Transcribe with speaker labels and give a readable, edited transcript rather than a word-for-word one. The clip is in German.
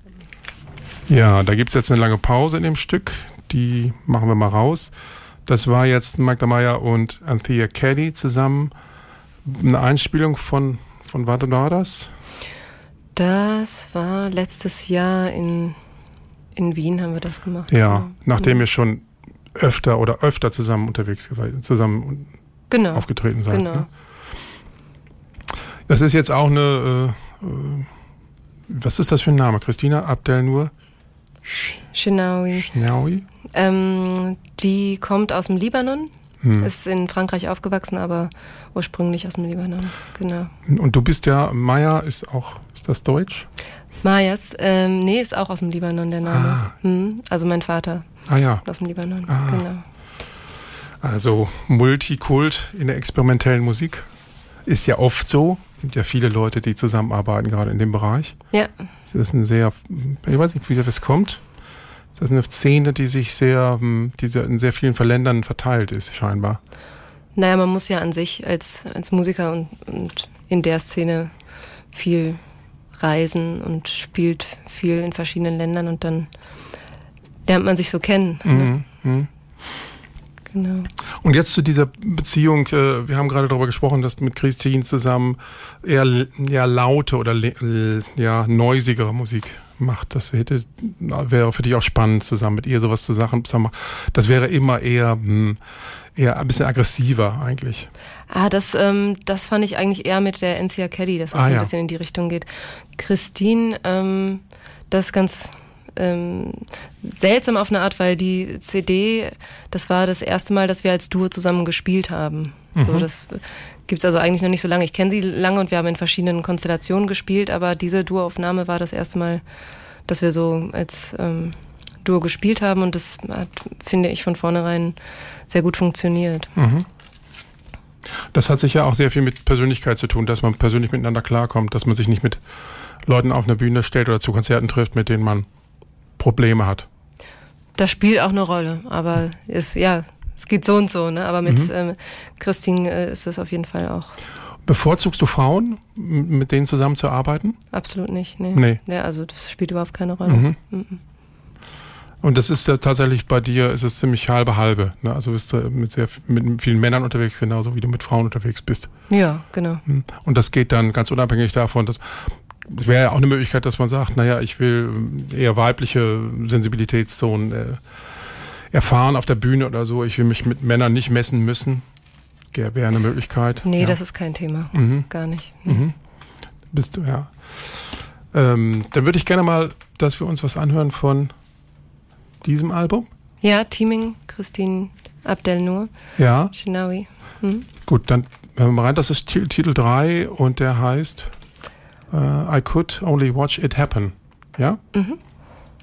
Speaker 1: Ja, da gibt es jetzt eine lange Pause in dem Stück. Die machen wir mal raus. Das war jetzt Magda Mayer und Anthea Caddy zusammen. Eine Einspielung von wann war das?
Speaker 2: Das war letztes Jahr in Wien haben wir das gemacht.
Speaker 1: Ja, nachdem ihr schon öfter zusammen unterwegs aufgetreten seid.
Speaker 2: Genau.
Speaker 1: Ne? Das ist jetzt auch eine, was ist das für ein Name? Christina Abdel-Nur?
Speaker 2: Chenaoui. Die kommt aus dem Libanon, ist in Frankreich aufgewachsen, aber ursprünglich aus dem Libanon, genau.
Speaker 1: Und du bist ja, Maya ist das Deutsch?
Speaker 2: Mayas, nee, ist auch aus dem Libanon der Name. Also mein Vater aus dem Libanon, genau. Also Multikult in der experimentellen Musik ist ja oft so. Es gibt ja viele Leute, die zusammenarbeiten, gerade in dem Bereich. Ja.
Speaker 1: Es ist ich weiß nicht, wie das kommt. Das ist eine Szene, die in sehr vielen Ländern verteilt ist, scheinbar.
Speaker 2: Naja, man muss ja an sich als Musiker und in der Szene viel reisen und spielt viel in verschiedenen Ländern und dann lernt man sich so kennen. Ne? Genau.
Speaker 1: Und jetzt zu dieser Beziehung, wir haben gerade darüber gesprochen, dass du mit Christine zusammen eher laute oder neusigere Musik macht. Das wäre für dich auch spannend, zusammen mit ihr sowas zu machen. Das wäre immer eher ein bisschen aggressiver eigentlich.
Speaker 2: Das fand ich eigentlich eher mit der Anthea Caddy, dass es ein bisschen in die Richtung geht. Christine, das ist ganz seltsam auf eine Art, weil die CD, das war das erste Mal, dass wir als Duo zusammen gespielt haben. So, das gibt's also eigentlich noch nicht so lange. Ich kenne sie lange und wir haben in verschiedenen Konstellationen gespielt, aber diese Duo-Aufnahme war das erste Mal, dass wir so als Duo gespielt haben und das hat, finde ich, von vornherein sehr gut funktioniert.
Speaker 1: Das hat sicher auch sehr viel mit Persönlichkeit zu tun, dass man persönlich miteinander klarkommt, dass man sich nicht mit Leuten auf eine Bühne stellt oder zu Konzerten trifft, mit denen man Probleme hat.
Speaker 2: Das spielt auch eine Rolle, aber es geht so und so, ne? Aber mit Christine ist es auf jeden Fall auch.
Speaker 1: Bevorzugst du Frauen, mit denen zusammenzuarbeiten?
Speaker 2: Absolut nicht, nee. Ja, also das spielt überhaupt keine Rolle.
Speaker 1: Und das ist ja tatsächlich bei dir, ist es ziemlich halbe. Ne? Also bist du mit vielen Männern unterwegs, genauso wie du mit Frauen unterwegs bist.
Speaker 2: Ja, genau.
Speaker 1: Und das geht dann ganz unabhängig davon, dass es wäre ja auch eine Möglichkeit, dass man sagt, naja, ich will eher weibliche Sensibilitätszonen erfahren auf der Bühne oder so. Ich will mich mit Männern nicht messen müssen. Wäre eine Möglichkeit.
Speaker 2: Nee, das ist kein Thema. Gar nicht.
Speaker 1: Bist du, ja. Dann würde ich gerne mal, dass wir uns was anhören von diesem Album.
Speaker 2: Ja, Teaming, Christine Abdel-Nur.
Speaker 1: Ja.
Speaker 2: Chenaoui.
Speaker 1: Gut, dann hören wir mal rein. Das ist Titel 3 und der heißt I Could Only Watch It Happen. Ja?